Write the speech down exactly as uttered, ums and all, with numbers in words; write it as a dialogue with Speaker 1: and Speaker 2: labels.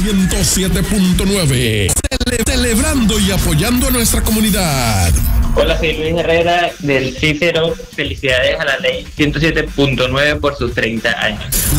Speaker 1: ciento siete punto nueve. Cele celebrando y apoyando a nuestra comunidad.
Speaker 2: Hola, soy Luis Herrera del Cícero. Felicidades a la ley ciento siete punto nueve por sus treinta años.